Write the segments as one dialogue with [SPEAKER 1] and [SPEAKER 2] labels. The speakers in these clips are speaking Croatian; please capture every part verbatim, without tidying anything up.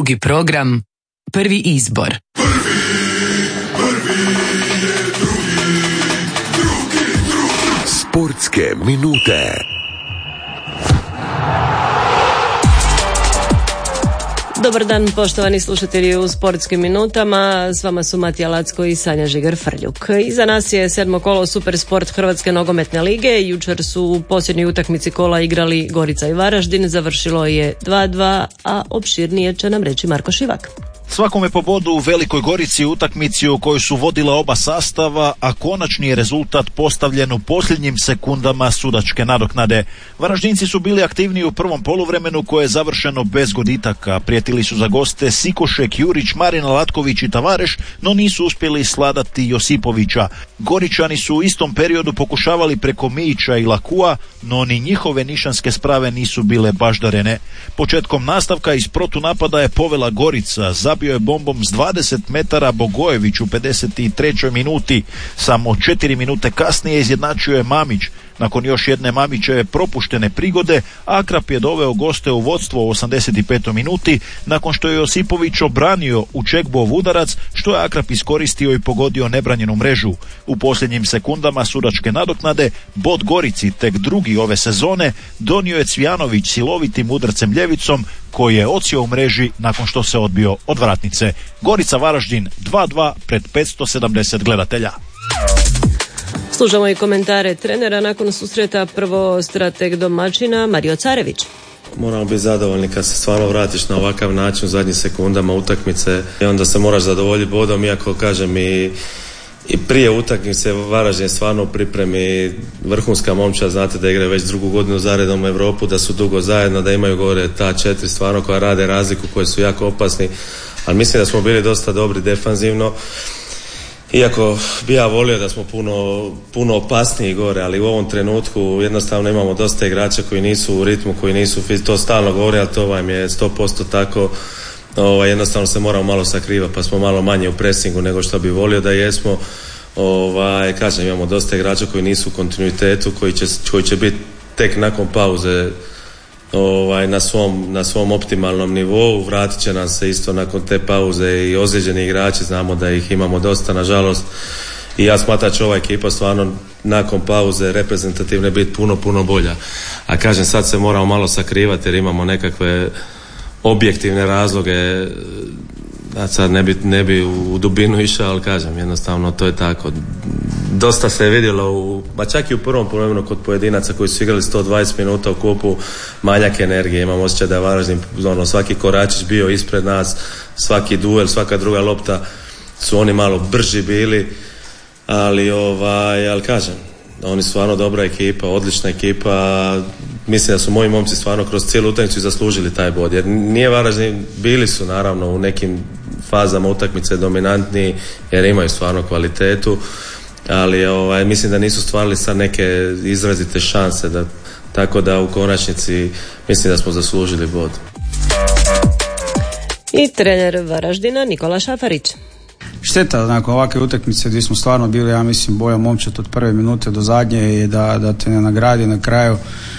[SPEAKER 1] drugi program, prvi izbor.
[SPEAKER 2] Prvi, prvi je drugi, drugi, drugi.
[SPEAKER 3] Sportske minute.
[SPEAKER 4] Dobar dan, poštovani slušatelji u Sportskim minutama. S vama su Matija Lacko i Sanja Žigar-Frljuk. Iza nas je sedmo kolo Supersport Hrvatske nogometne lige. Jučer su u posljednjoj utakmici kola igrali Gorica i Varaždin. Završilo je dva dva, a opširnije će nam reći Marko Šivak.
[SPEAKER 5] Svakome po bodu u Velikoj Gorici utakmici u kojoj su vodila oba sastava, a konačni je rezultat postavljen u posljednjim sekundama sudačke nadoknade. Varaždinci su bili aktivniji u prvom poluvremenu koje je završeno bez goditaka. Prijetili su za goste Sikošek, Jurić, Marina Latković i Tavareš, no nisu uspjeli sladati Josipovića. Goričani su u istom periodu pokušavali preko Mijića i Lakua, no ni njihove nišanske sprave nisu bile baždarene. Početkom nastavka iz protunapada je povela Gorica, zabio je bombom s dvadeset metara Bogojević u pedeset trećoj minuti. Samo četiri minute kasnije izjednačio je Mamić. Nakon još jedne Mamićeve propuštene prigode, Akrap je doveo goste u vodstvo u osamdeset petoj minuti, nakon što je Josipović obranio u Čekbov udarac, što je Akrap iskoristio i pogodio nebranjenu mrežu. U posljednjim sekundama sudačke nadoknade, bod Gorici, tek drugi ove sezone, donio je Cvijanović silovitim udarcem ljevicom, koji je odsjeo u mreži nakon što se odbio od vratnice. Gorica Varaždin dva dva pred petsto sedamdeset gledatelja.
[SPEAKER 4] Slušamo i komentare trenera nakon susreta. Prvo strateg domaćina Mario Carević.
[SPEAKER 6] Moramo biti zadovoljni kad se stvarno vratiš na ovakav način u zadnjim sekundama utakmice i onda se moraš zadovoljiti bodom, iako kažem i, i prije utakmice Varaždin je stvarno u pripremi vrhunska momčad, znate da igraju već drugu godinu zaredom u Europu, da su dugo zajedno, da imaju gore ta četiri stvarno koja rade razliku, koji su jako opasni, ali mislim da smo bili dosta dobri defanzivno. Iako bi ja volio da smo puno, puno opasniji gore, ali u ovom trenutku jednostavno imamo dosta igrača koji nisu u ritmu, koji nisu, to stalno govori, ali to vam je sto posto tako. Ovaj, jednostavno se moramo malo sakrivati, pa smo malo manje u presingu nego što bi volio da jesmo. Ovaj, kažem, imamo dosta igrača koji nisu u kontinuitetu, koji će, koji će biti tek nakon pauze ovaj, na, svom, na svom optimalnom nivou. Vratit će nam se isto nakon te pauze i ozlijeđeni igrači, znamo da ih imamo dosta nažalost, i ja smatram da će ova ekipa stvarno nakon pauze reprezentativne biti puno, puno bolja. A kažem, sad se moramo malo sakrivati jer imamo nekakve objektivne razloge, da sad ne bi, ne bi u dubinu išao, ali kažem, jednostavno to je tako. Dosta se je vidjelo, u, ma čak i u prvom poluvremenu kod pojedinaca koji su igrali sto dvadeset minuta u kupu, manjak energije. Imam osjećaj da je Varaždin, ono, svaki koračić bio ispred nas, svaki duel, svaka druga lopta su oni malo brži bili, ali ovaj, ali kažem, oni su stvarno dobra ekipa, odlična ekipa. Mislim da su moji momci stvarno kroz cijelu utakmicu zaslužili taj bod, jer nije Varaždin, bili su naravno u nekim fazama utakmice dominantniji jer imaju stvarno kvalitetu, ali ovaj, mislim da nisu stvarili sad neke izrazite šanse, da, tako da u konačnici mislim da smo zaslužili bod.
[SPEAKER 4] I trener Varaždina Nikola Šafarić.
[SPEAKER 7] Šteta nakon ovakve utakmice gdje smo stvarno bili, ja mislim, boja momčad od prve minute do zadnje i da, da te ne nagradi na kraju.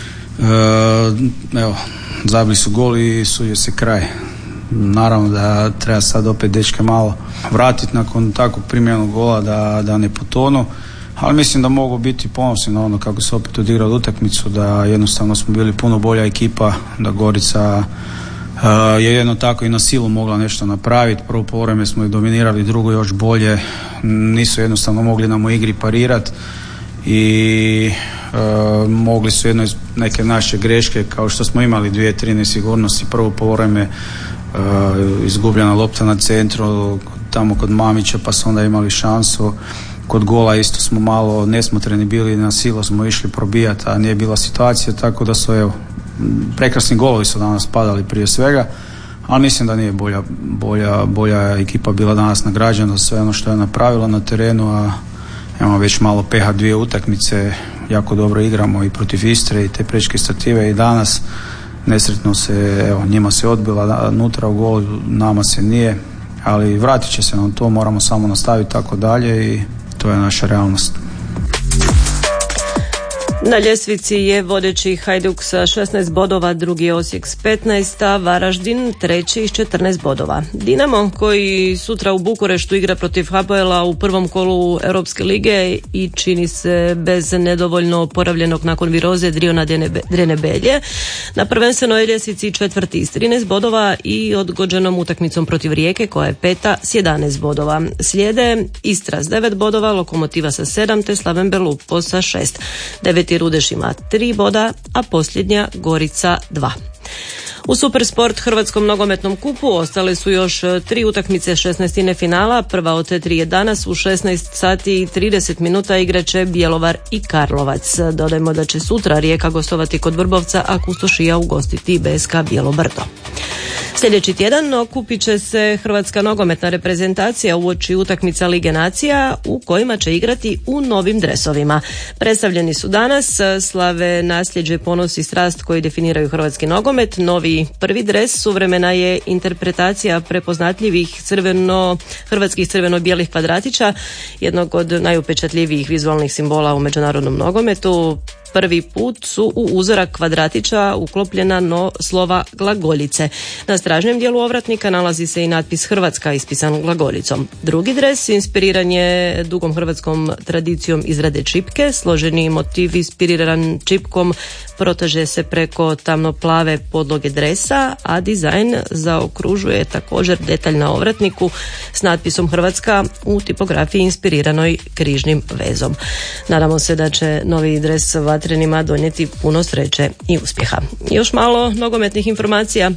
[SPEAKER 7] E, evo, zabili su gol i sudio se kraj. Naravno da treba sad opet dečke malo vratiti nakon takvog primljenog gola, da, da ne potonu, ali mislim da mogu biti ponosni na ono kako se opet odigrali utakmicu, da jednostavno smo bili puno bolja ekipa, da Gorica Uh, je jedno tako i na silu mogla nešto napraviti. Prvo poluvreme smo ih dominirali, drugo još bolje, nisu jednostavno mogli nam u igri parirati i uh, mogli su jedno iz neke naše greške, kao što smo imali dvije, tri nesigurnosti. Prvo poluvreme uh, izgubljena lopta na centru, tamo kod Mamića, pa su onda imali šansu. Kod gola isto smo malo nesmotreni bili, na silu smo išli probijati, a nije bila situacija, tako da su, evo, prekrasni golovi su danas padali prije svega, ali mislim da nije bolja, bolja, bolja ekipa bila danas nagrađena za sve ono što je napravila na terenu, a imamo već malo peha, dvije utakmice, jako dobro igramo i protiv Istre i te prečke stative i danas. Nesretno se, evo, njima se odbila nutra u gol, nama se nije, ali vratit će se nam to, moramo samo nastaviti tako dalje i to je naša realnost.
[SPEAKER 4] Na ljestvici je vodeći Hajduk sa šesnaest bodova, drugi Osijek s petnaest, a Varaždin treći s četrnaest bodova. Dinamo, koji sutra u Bukureštu igra protiv Hapoela u prvom kolu Europske lige i čini se bez nedovoljno oporavljenog nakon viroze Driona Drene Belje, na prvenstvenoj ljestvici četvrti s trinaest bodova i odgođenom utakmicom protiv Rijeke koja je peta s jedanaest bodova. Slijede Istra s devet bodova, Lokomotiva sa sedam te Slaven Belupo sa šest. Deveti Rudeš ima tri boda, a posljednja Gorica dva. U Supersport Hrvatskom nogometnom kupu ostale su još tri utakmice šesnaestine finala. Prva od te tri je danas u šesnaest sati i trideset minuta igraće Bjelovar i Karlovac. Dodajmo da će sutra Rijeka gostovati kod Vrbovca, a Kustošija ugostiti B S K Bijelo Brdo. Sljedeći tjedan okupit će se Hrvatska nogometna reprezentacija uoči utakmica Lige nacija u kojima će igrati u novim dresovima. Predstavljeni su danas, slave nasljeđe, ponos i strast koji definiraju hrvatski nogomet. Novi prvi dres suvremena je interpretacija prepoznatljivih crveno, hrvatskih crveno-bijelih kvadratića, jednog od najupečatljivijih vizualnih simbola u međunarodnom nogometu. Prvi put su u uzorak kvadratića uklopljena no slova glagoljice. Na stražnjem dijelu ovratnika nalazi se i natpis Hrvatska ispisan glagoljicom. Drugi dres inspiriran je dugom hrvatskom tradicijom izrade čipke. Složeni motiv inspiriran čipkom proteže se preko tamnoplave podloge dresa, a dizajn zaokružuje također detalj na ovratniku s natpisom Hrvatska u tipografiji inspiriranoj križnim vezom. Nadamo se da će novi dres vatrenima donijeti puno sreće i uspjeha. Još malo nogometnih informacija.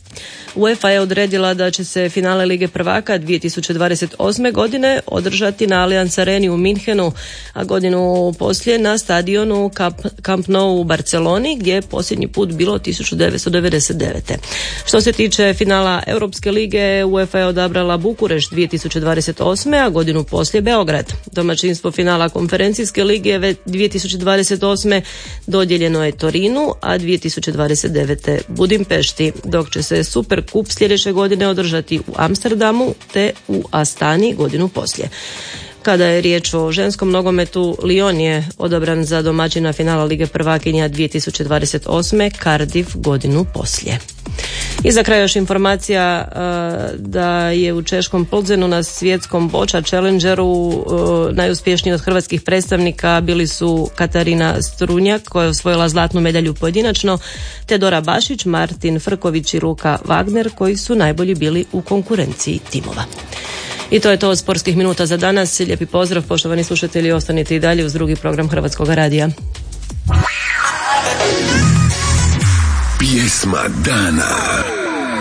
[SPEAKER 4] UEFA je odredila da će se finale Lige prvaka dvije tisuće dvadeset osme. godine održati na Allianz Areni u Minhenu, a godinu poslije na stadionu Camp Nou u Barceloni, gdje je posljednji put bilo tisuću devetsto devedeset devete. Što se tiče finala Europske lige, UEFA je odabrala Bukurešt dvije tisuće dvadeset osme. a godinu poslije Beograd. Domaćinstvo finala Konferencijske lige dvije tisuće dvadeset osme. dodijeljeno je Torinu, a dvije tisuće dvadeset devete. Budimpešti, dok će se Super kup sljedeće godine održati u Amsterdamu te u Astani godinu poslije. Kada je riječ o ženskom nogometu, Lyon je odabran za domaćina finala Lige prvakinja dvije tisuće dvadeset osme. Cardiff godinu poslije. I za kraj još informacija uh, da je u češkom Plzenu na svjetskom boča Challengeru uh, najuspješniji od hrvatskih predstavnika bili su Katarina Strunjak, koja je osvojila zlatnu medalju pojedinačno, te Dora Bašić, Martin Frković i Luka Wagner, koji su najbolji bili u konkurenciji timova. I to je to od sportskih minuta za danas. Lijepi pozdrav, poštovani slušatelji, ostanite i dalje uz drugi program Hrvatskog radija.
[SPEAKER 3] Pjesma dana.